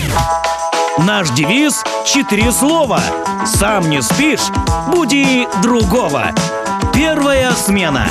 Наш девиз – 4 слова. Сам не спишь, буди другого. Первая смена.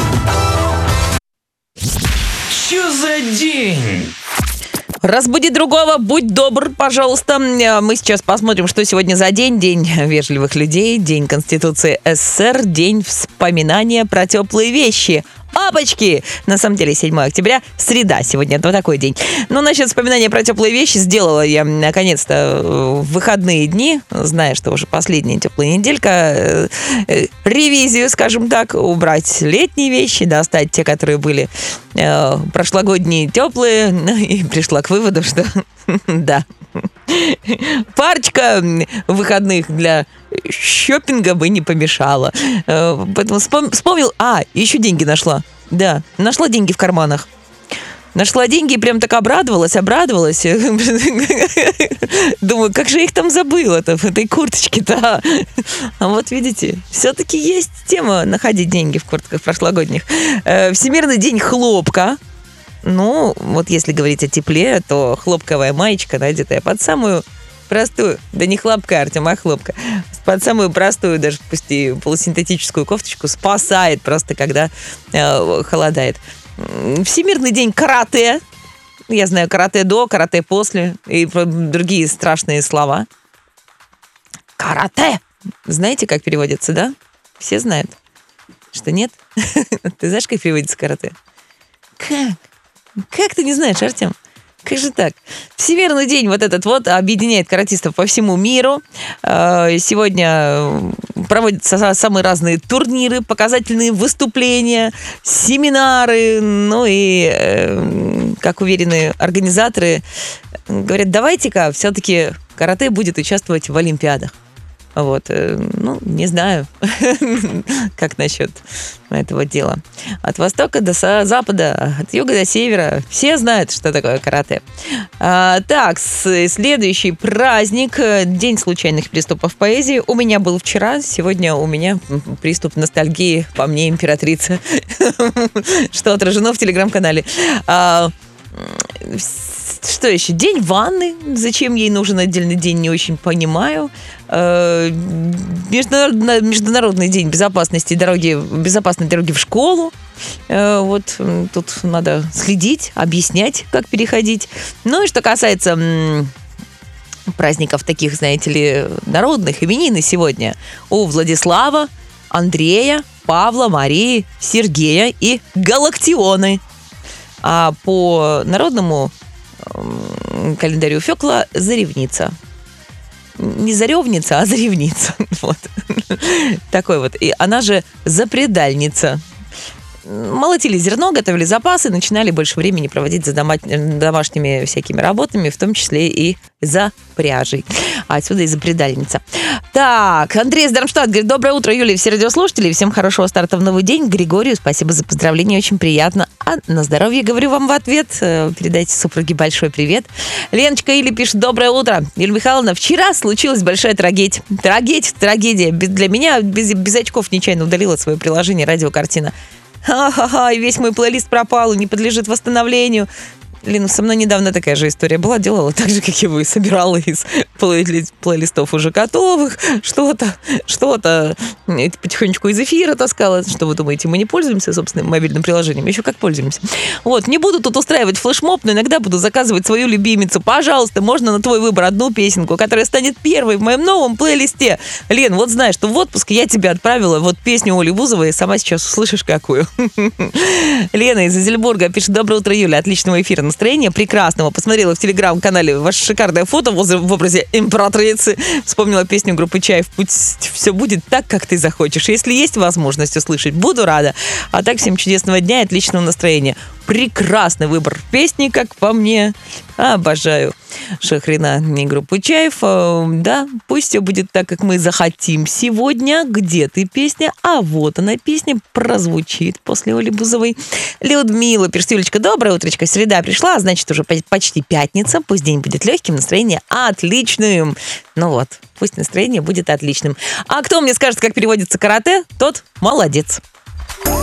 Чё за день? Разбуди другого, будь добр, пожалуйста. Мы сейчас посмотрим, что сегодня за день. День вежливых людей, день Конституции СССР, день вспоминания про теплые вещи. Апочки! На самом деле 7 октября, среда сегодня, вот такой день. Но насчет вспоминания про теплые вещи сделала я наконец-то в выходные дни, зная, что уже последняя теплая неделька, ревизию, скажем так, убрать летние вещи, достать те, которые были прошлогодние теплые, и пришла к выводу, что да, парочка выходных для шопинга бы не помешала. Поэтому вспомнил, еще деньги нашла. Да, нашла деньги в карманах. Нашла деньги и прям так обрадовалась. Думаю, как же я их там забыла-то в этой курточке-то. А вот видите, все-таки есть тема находить деньги в куртках прошлогодних. Всемирный день хлопка. Ну, вот если говорить о тепле, то хлопковая маечка, надетая под самую простую, да не хлопка, Артем, а хлопка, под самую простую, даже пусть и полусинтетическую кофточку, спасает просто, когда холодает. Всемирный день карате. Я знаю карате до, карате после и другие страшные слова. Карате! Знаете, как переводится, да? Все знают. Что нет? Ты знаешь, как переводится карате? Как? Как ты не знаешь, Артем? Как же так? Всемирный день вот этот вот объединяет каратистов по всему миру. Сегодня проводятся самые разные турниры, показательные выступления, семинары. Ну и, как уверены организаторы, говорят, давайте-ка все-таки карате будет участвовать в Олимпиадах. Вот, не знаю, как насчет этого дела. От востока до запада, от юга до севера, все знают, что такое карате. Так, следующий праздник, День случайных приступов поэзии. У меня был вчера, сегодня у меня приступ ностальгии по мне, императрица, что отражено в телеграм-канале. Что еще? День ванны. Зачем ей нужен отдельный день, не очень понимаю. Международный день безопасности безопасной дороги в школу. Вот тут надо следить, объяснять, как переходить. Ну и что касается праздников таких, знаете ли, народных, именины сегодня. У Владислава, Андрея, Павла, Марии, Сергея и Галактионы. А по народному календарю Фёкла Заревница. Не Заревница, а Заревница. Вот. Такой вот. И она же Запредальница. Молотили зерно, готовили запасы, начинали больше времени проводить за домашними всякими работами, в том числе и за пряжей. А отсюда и запредальница. Так, Андрей из Дармштадта говорит, доброе утро, Юлия, все радиослушатели, всем хорошего старта в новый день. Григорию спасибо за поздравление, очень приятно. А на здоровье говорю вам в ответ. Передайте супруге большой привет. Леночка Или пишет, доброе утро. Юлия Михайловна, вчера случилась большая трагедия. Трагедия. Для меня без очков нечаянно удалила свое приложение «Радиокартина». Ха-ха-ха, и весь мой плейлист пропал, и не подлежит восстановлению. Лена, со мной недавно такая же история была. Делала так же, как и вы. Собирала из плейлистов уже готовых. Что-то потихонечку из эфира таскала. Что вы думаете, мы не пользуемся собственным мобильным приложением? Еще как пользуемся. Вот, не буду тут устраивать флешмоб, но иногда буду заказывать свою любимицу. Пожалуйста, можно на твой выбор одну песенку, которая станет первой в моем новом плейлисте. Лен, вот знаешь, что в отпуск я тебе отправила вот песню Оли Бузовой, и сама сейчас услышишь какую. Лена из Эзельбурга пишет, доброе утро, Юля, отличного эфира, настроения прекрасного. Посмотрела в телеграм-канале ваше шикарное фото в образе императрицы. Вспомнила песню группы «Чайф». Пусть все будет так, как ты захочешь. Если есть возможность услышать, буду рада. А так, всем чудесного дня и отличного настроения. Прекрасный выбор песни, как по мне. Обожаю Шахрина и группу «Чайф». Да, пусть все будет так, как мы захотим сегодня. Где ты, песня? А вот она, песня прозвучит после Оли Бузовой. Людмила пишет, Юлечка, доброе утречко. Среда пришла, а значит, уже почти пятница. Пусть день будет легким, настроение отличным. Ну вот, пусть настроение будет отличным. А кто мне скажет, как переводится карате, тот молодец.